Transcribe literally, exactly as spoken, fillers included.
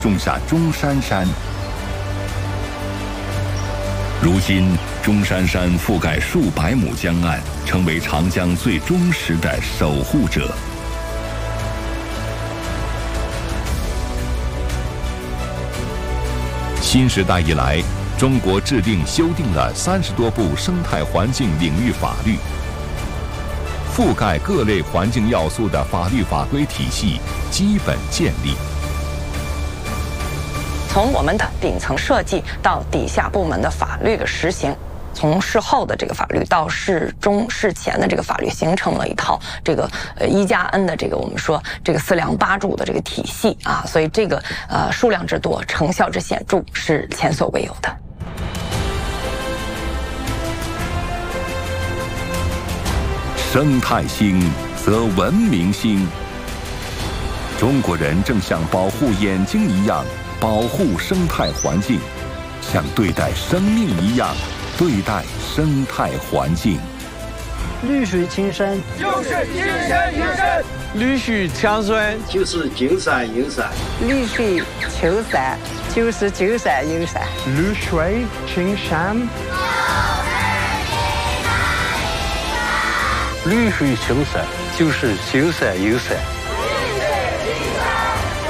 种下中山山。如今，中山山覆盖数百亩江岸，成为长江最忠实的守护者。新时代以来，中国制定修订了三十多部生态环境领域法律，覆盖各类环境要素的法律法规体系基本建立。 从我们的顶层设计到底下部门的法律的实行，从事后的这个法律到事中事前的这个法律，形成了一套这个呃一加 N 的这个我们说这个四梁八柱的这个体系啊，所以这个呃数量之多，成效之显著是前所未有的。 生态兴则文明兴。中国人正像保护眼睛一样保护生态环境，像对待生命一样对待生态环境。 绿水青山就是金山银山， 绿水青山就是金山银山， 绿水青山就是金山银山， 绿水青山。 绿水青山就是金山银山。